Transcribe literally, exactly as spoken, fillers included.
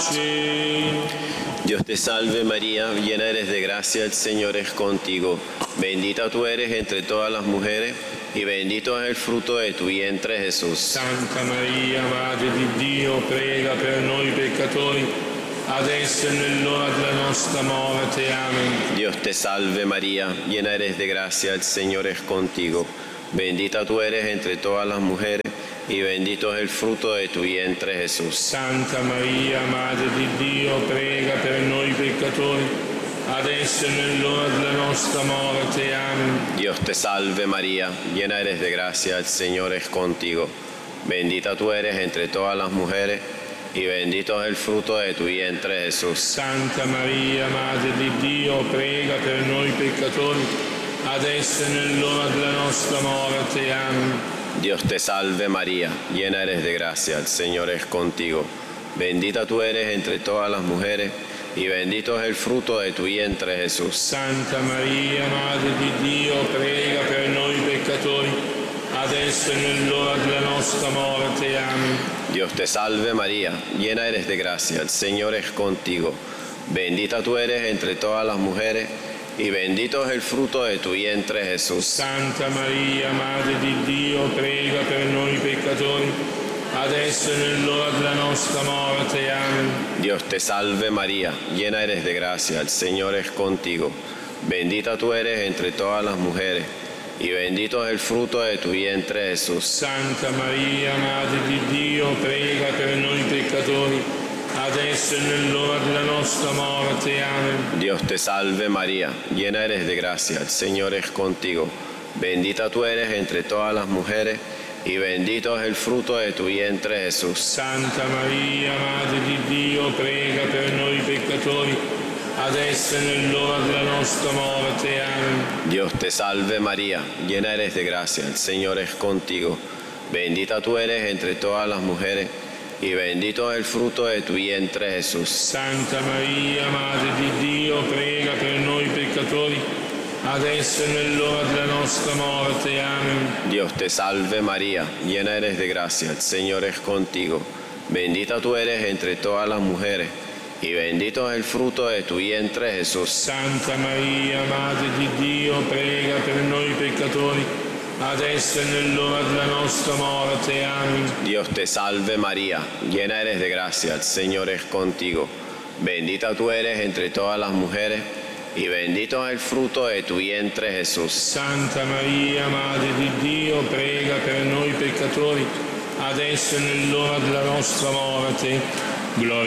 pace. Dios te salve María, llena eres de gracia, el Señor es contigo. Bendita tú eres entre todas las mujeres y bendito es el fruto de tu vientre Jesús. Santa Maria, Madre di Dio, prega per noi peccatori, adesso e nell'ora della nostra morte. Amen. Dios te salve María, llena eres de gracia, el Señor es contigo. Bendita tú eres entre todas las mujeres y bendito es el fruto de tu vientre Jesús. Santa Maria, Madre di Dio, prega per noi peccatori, adesso e nell'ora della nostra morte. Amen. Dios te salve María, llena eres de gracia, el Señor es contigo. Bendita tú eres entre todas las mujeres y bendito es el fruto de tu vientre Jesús. Santa Maria, Madre di Dio, prega per noi peccatori, adesso e nell'ora della nostra morte. Amen. Dios te salve María, llena eres de gracia, el Señor es contigo. Bendita tú eres entre todas las mujeres y bendito es el fruto de tu vientre Jesús. Santa Maria, Madre di Dio, prega per noi peccatori, adesso e nell'ora della nostra morte. Amen. Dios te salve María, llena eres de gracia, el Señor es contigo. Bendita tú eres entre todas las mujeres y bendito es el fruto de tu vientre Jesús. Santa Maria, Madre di Dio, prega per noi peccatori, adesso e nell'ora della nostra morte. Amen. Dios te salve María, llena eres de gracia, el Señor es contigo. Bendita tú eres entre todas las mujeres y bendito es el fruto de tu vientre Jesús. Santa Maria, Madre di Dio, prega per noi peccatori, adesso e nell'ora della nostra morte. Amen. Dios te salve María, llena eres de gracia, el Señor es contigo. Bendita tú eres entre todas las mujeres y bendito es el fruto de tu vientre Jesús. Santa Maria, Madre di Dio, prega per noi peccatori, adesso e nell'ora della nostra morte. Amen. Dios te salve María, llena eres de gracia, el Señor es contigo. Bendita tú eres entre todas las mujeres y bendito es el fruto de tu vientre Jesús. Santa Maria, Madre di Dio, prega per noi peccatori, adesso e nell'ora della nostra morte. Amen. Dios te salve María, llena eres de gracia, el Señor es contigo. Bendita tú eres entre todas las mujeres y bendito es el fruto de tu vientre Jesús. Santa Maria, Madre di Dio, prega per noi peccatori, adesso e nell'ora della nostra morte. Amen. Dios te salve María, llena eres de gracia, el Señor es contigo. Bendita tú eres entre todas las mujeres y bendito es el fruto de tu vientre Jesús. Santa Maria, Madre di Dio, prega per noi peccatori, adesso e nell'ora della nostra morte. Gloria